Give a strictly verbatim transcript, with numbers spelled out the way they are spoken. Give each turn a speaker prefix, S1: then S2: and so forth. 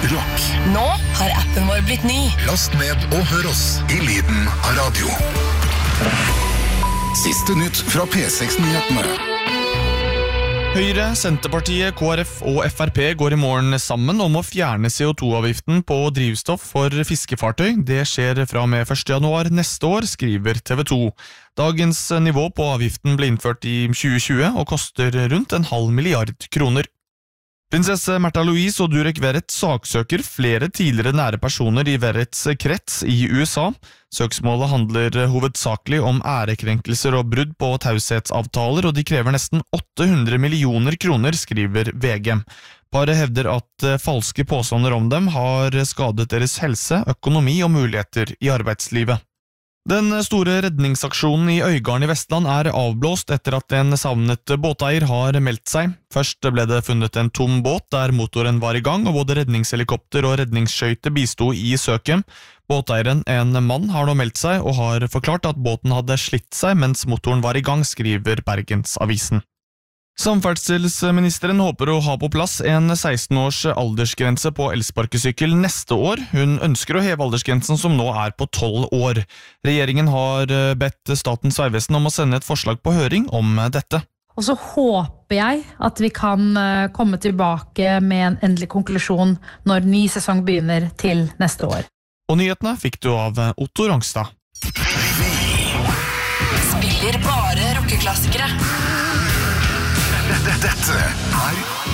S1: rock.
S2: Nå har appen vår blitt ny.
S1: Last ned og hør oss i lyden av radio. Siste nytt fra P seks-nyhetene.
S3: Høyre, Senterpartiet, K R F og F R P går i morgen sammen om å fjerne C O to-avgiften på drivstoff for fiskefartøy. Det skjer fra og med første januar neste år, skriver T V to. Dagens nivå på avgiften ble innført i tjue tjue og koster rundt en halv milliard kroner. Prinsesse Märtha Louise og Durek Verrett saksøker flere tidligere nære personer i Verretts krets i U S A. Søksmålet handler hovedsakelig om ærekrenkelser og brudd på taushetsavtaler, og de krever nesten åtte hundre millioner kroner, skriver V G. Paret hevder at falske påstander om dem har skadet deres helse, økonomi og muligheter i arbeidslivet. Den store redningsaksjonen i Øygarden i Vestland er avblåst etter at en savnet båteier har meldt seg. Først ble det funnet en tom båt der motoren var i gang, og både redningshelikopter og redningsskøyte bisto i søket. Båteieren, en mann, har nå meldt seg og har forklart at båten hadde slitt seg mens motoren var i gang, skriver Bergensavisen. Samferdselsministeren håper å ha på plass en seksten års aldersgrense på elsparkesykkel neste år. Hun ønsker å heve aldersgrensen som nå er på tolv år. Regjeringen har bedt Statens vegvesen om å sende et forslag på høring om dette.
S4: Og så håper jeg at vi kan komme tilbake med en endelig konklusjon når ny sesong begynner til neste år.
S3: Og nyhetene fikk du av Otto Rangstad.
S2: Spiller bare rockeklassikere.
S1: Dette er